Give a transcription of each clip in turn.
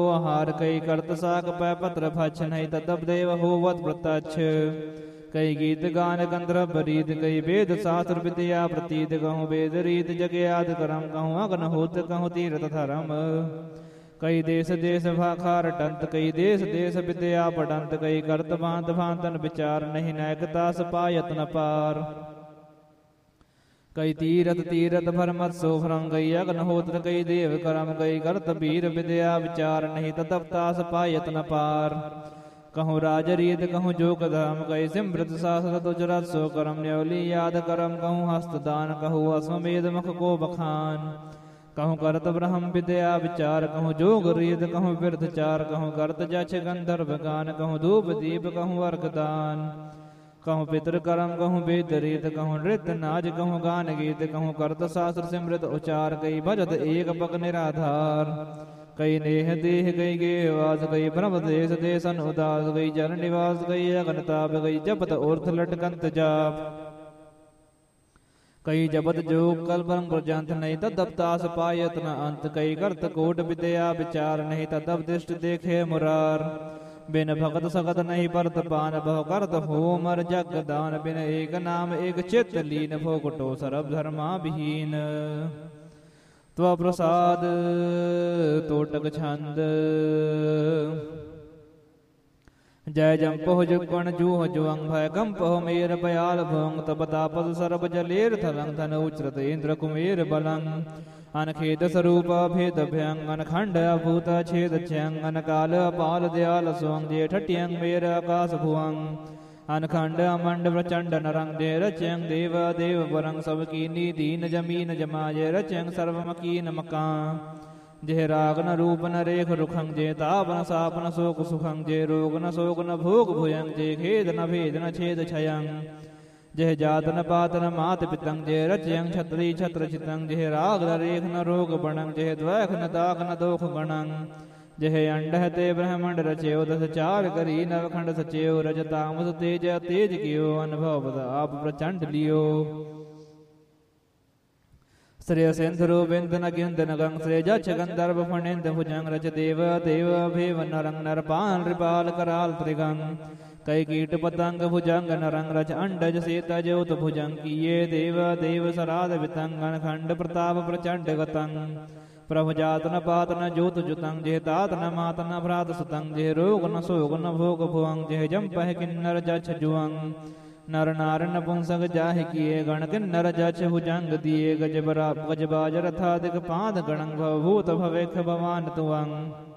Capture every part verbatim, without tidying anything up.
आहार कई करत साक पै पत्र भक्ष नहीं तदब देव होवत प्रत्यक्ष कई गीत गान गंधर्व रीत कई वेद शास्त्र विद्या प्रतीत कहूँ वेद रीत जगयाद करम कहूँ अग्नहोत कहूँ तीर्थ धर्म कई देश देश भाखार टंत कई देश देश विद्या पटंत कई करत भांत भांतन विचार नहीं नैकता सपायत न पार कई तीरथ तीरथ भरमत सो भरम कई अग्नहोत्र कई देव करम कई करत वीर विद्या विचार नहीं तदपता सपायत न पार कहूँ राजरीत कहूँ जोग धर्म कई सिमृत शास्त्र तुजरत सो करम न्योली याद करम कहूँ हस्तदान कहूँ अश्वमेध मुख को बखान कहूँ करत ब्रह्म विद्या विचार कहूँ जोग रीत कहूँ विरधचार कहूँ करत जक्ष गंधर्व गान कहूँ धूप दीप कहूँ अर्घदान कहूँ पितृ करम कहूँ वेद रीत कहूँ नृत्य नाच कहूँ गान गीत कहूँ करत शास्त्र सिमृत उचार कई भजत एक पग निराधार कई नेह देह कई गेवास कई ब्रह्म देश देशन उदास कई जल निवास कई अगनताप कई जपत उर्थ लटकंत जाप कई जपत जोग कल्पम प्रजंत नहीं तदपतास पायत न अंत कई करत कोट विद्या विचार नहीं तदप दृष्ट देखे मुरार बिन भगत सगत नहीं परत पान भव करत हो मर जग दान बिन एक नाम एक चित्त लीन भोगटो सरब धर्मा विहीन त्वप्रसाद तोटक छंद जय जंपोह जुगण जूह जुअंग भय कंपोह मेर बयाल भोंग तब तापस सरब जलेर थलंग धन उच्रत इंद्र कुमेर बलंग अनखेद स्वरूप भेद भयंग अनखंड अभूत छेद च्यंग अनकाल अपाल दयाल सोंग जे ठट्यंग मेर आकाश भुवंग अनखंड अमंड प्रचंड नरंग जे रच्यंग देव देव परंग सब कीनी दीन जमीन जमा जे रच्यंग सर्व मकीन मकां जे राग न रूप न रेख रुखंग जे ताप न साप न शोक सुखंग जे रोग न शोक न भोग भुयंग जे खेद न भेद न छेद छयंग जे जात न पात न मात पितंग जे रच्यंग छत्री छत्र चितंग जे राग न रेख न रोग बणंग जे द्वैख न दाख न दोख गणंग जे अंड ते ब्रह्मंड रचेव दस चार करी नवखंड सचेव रजतामस तेज तेज कियो अनुभव आप प्रचंड लियो श्रेय सिंधु बिंद न गिंद न गंग श्रेय जक्ष गंधर्व फणिंद भुजंग रच देव देव भेव नरंग नरपाल रिपाल कराल त्रिगंग कई कीट पतंग भुजंग नरंग रच अंडज सीता ज्योत भुजंग किए देव देव सराध वितंग खंड प्रताप प्रचंड गतंग प्रभु जात न पात न ज्योत जुतंग जे तात न मात न भ्रात सुतंग जे रोग न सोग न भोग भुवंग जे जंपह किन्नर जक्ष जुअंग नर नार नपुंसक जाहि किए गण किन्नर जक्ष भुजंग दिए गजबरा गजबाज रथादिक पाद गणंग भवभूत भवेख भवान तुवंग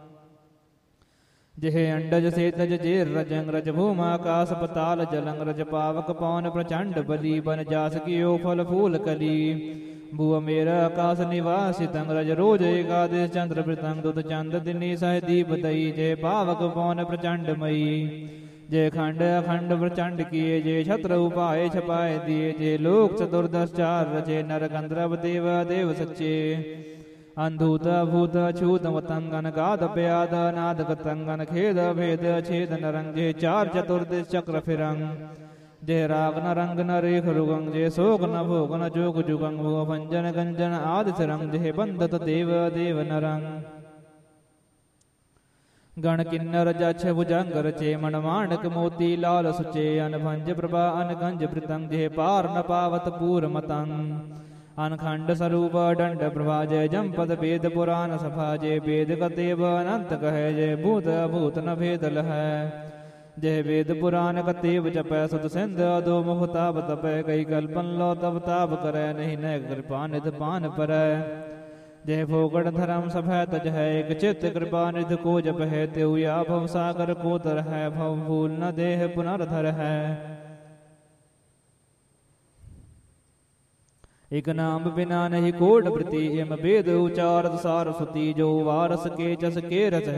जेहे अंडज सेतज जेर रजंग रज भूमाकाश पताल जलंग रज पावक पवन प्रचंड बली बन जास कियो फल फूल कली भुव मेरा आकाश निवासी तंग रज रोज एकादश चंद्र वृतंग दुत चंद दिनी सह दीप दई जय पावक पवन प्रचंड मई जय खंड अखंड प्रचंड किए जय छत्र उपाय छपाए दिए जय लोक चतुर्दश चार रचे नर गंधर्व देव देव सच्चे अंधूत भूत छूत वतंगन गाद प्याद नाद गतंगन खेद भेद छेद नरंग जय चार चतुर्दश चक्र फिरंग जय राग न रंग न रेख रुगंग जय शोक न भोग न जोग जुगंग भुव भंजन गंजन आदि सरंग जय बंदत देव देव नरंग गण किन्नर जक्ष भुजंग रचे मणमाणक मोती लाल सुचे अनभंज प्रभा अनगंज प्रतंग जय पार न पावत पूर मतंग अनखंड स्वरूप दंड प्रभा जय जंपद वेद पुराण सभा जय वेद कतेव अनंत कहे जय भूत अभूत न भेद लह जय वेद पुराण कतेव जपै सुत सिंध अदो मुहताब तपै कई कल्पन लो तब ताप करै नहीं न कृपा निध पान परै जय भोगण धर्म सभै तज है एक चित्त कृपा निध को जप है त्यु या भव सागर को तर है भव भूल न देह पुनर्धर है एक नाम बिना नहीं कोट प्रति एम वेद उचारत सार सुति जो वारस के जस के रस